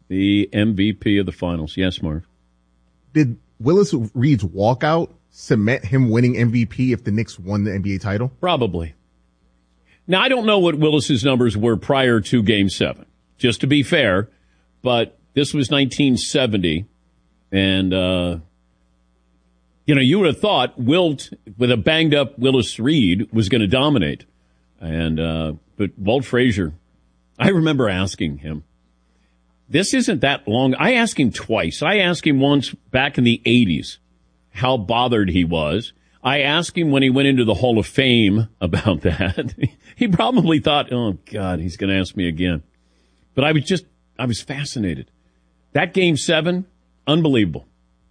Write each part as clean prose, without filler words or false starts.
the MVP of the finals. Yes, Marv. Did Willis Reed's walkout cement him winning MVP if the Knicks won the NBA title? Probably. Now, I don't know what Willis's numbers were prior to Game 7, just to be fair, but this was 1970, and, you would have thought Wilt, with a banged-up Willis Reed, was going to dominate. But Walt Frazier, I remember asking him, this isn't that long. I asked him twice. I asked him once back in the 80s how bothered he was. I asked him when he went into the Hall of Fame about that. He probably thought, oh, God, he's going to ask me again. But I was fascinated. That Game 7, unbelievable.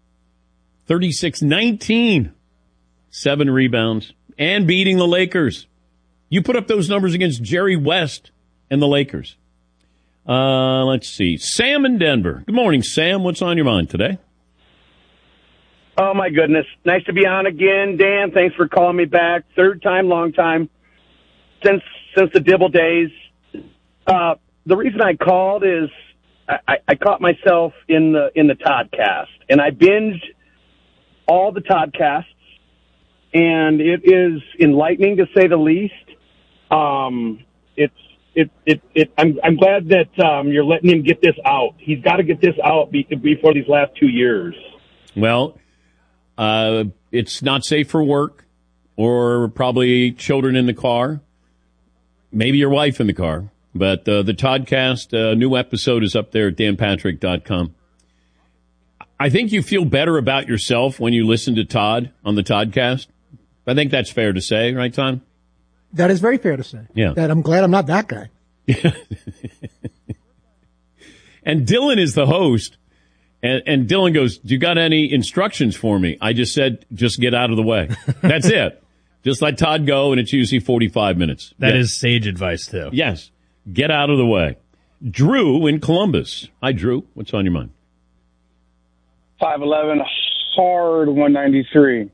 36-19, 7 rebounds, and beating the Lakers. You put up those numbers against Jerry West and the Lakers. Let's see. Sam in Denver. Good morning, Sam. What's on your mind today? Oh, my goodness. Nice to be on again, Dan. Thanks for calling me back. Third time, long time, since the Dibble days. The reason I called is I caught myself in the Toddcast, and I binged all the Toddcasts, and it is enlightening to say the least. I'm glad that you're letting him get this out. He's got to get this out before these last 2 years. Well, it's not safe for work, or probably children in the car, maybe your wife in the car. But the Toddcast, new episode is up there at danpatrick.com. I think you feel better about yourself when you listen to Todd on the Toddcast. I think that's fair to say, right, Tom? That is very fair to say. Yeah. That I'm glad I'm not that guy. And Dylan is the host. And Dylan goes, do you got any instructions for me? I just said, just get out of the way. That's it. Just let Todd go, and it's usually 45 minutes. That is sage advice, too. Yes. Get out of the way. Drew in Columbus. Hi, Drew. What's on your mind? 5'11", hard 193.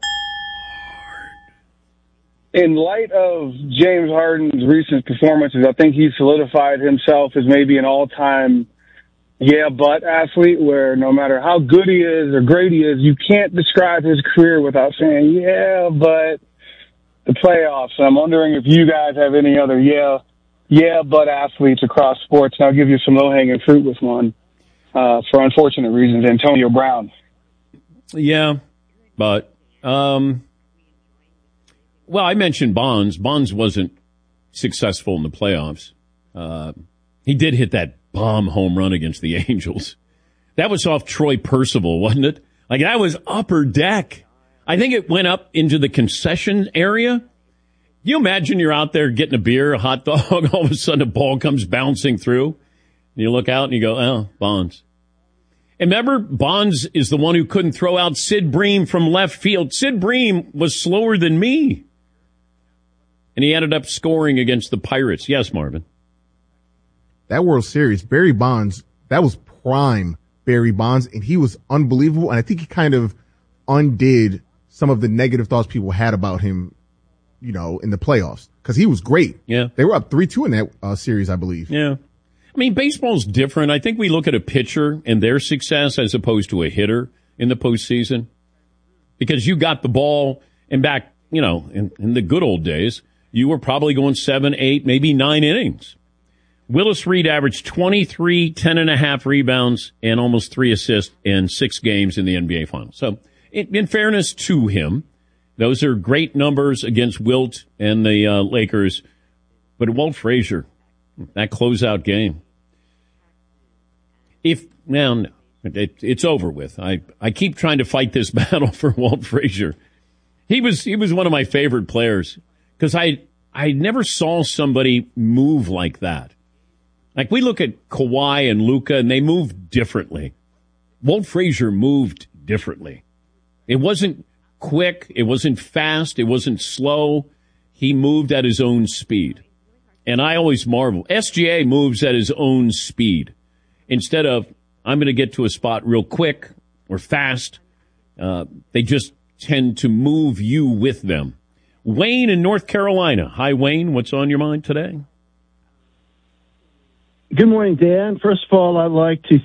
In light of James Harden's recent performances, I think he solidified himself as maybe an all-time yeah-but athlete, where no matter how good he is or great he is, you can't describe his career without saying, yeah, but the playoffs. And I'm wondering if you guys have any other but athletes across sports. And I'll give you some low-hanging fruit with one. For unfortunate reasons, Antonio Brown. Yeah, but, well, I mentioned Bonds. Bonds wasn't successful in the playoffs. He did hit that bomb home run against the Angels. That was off Troy Percival, wasn't it? Like, that was upper deck. I think it went up into the concession area. You imagine you're out there getting a beer, a hot dog, all of a sudden a ball comes bouncing through. And you look out and you go, oh, Bonds. And remember, Bonds is the one who couldn't throw out Sid Bream from left field. Sid Bream was slower than me. And he ended up scoring against the Pirates. Yes, Marvin. That World Series, Barry Bonds, that was prime Barry Bonds, and he was unbelievable. And I think he kind of undid some of the negative thoughts people had about him, in the playoffs, because he was great. Yeah. They were up 3-2 in that series, I believe. Yeah. I mean, baseball's different. I think we look at a pitcher and their success as opposed to a hitter in the postseason, because you got the ball, and back, in the good old days, you were probably going 7, 8, maybe 9 innings. Willis Reed averaged 23, 10.5 rebounds, and almost 3 assists in 6 games in the NBA Finals. So, in fairness to him, those are great numbers against Wilt and the Lakers. But Walt Frazier, that closeout game. It's over with. I keep trying to fight this battle for Walt Frazier. He was one of my favorite players, because I never saw somebody move like that. Like, we look at Kawhi and Luka, and they move differently. Walt Frazier moved differently. It wasn't quick. It wasn't fast. It wasn't slow. He moved at his own speed. And I always marvel. SGA moves at his own speed. Instead of, I'm going to get to a spot real quick or fast, they just tend to move you with them. Wayne in North Carolina. Hi, Wayne. What's on your mind today? Good morning, Dan. First of all, I'd like to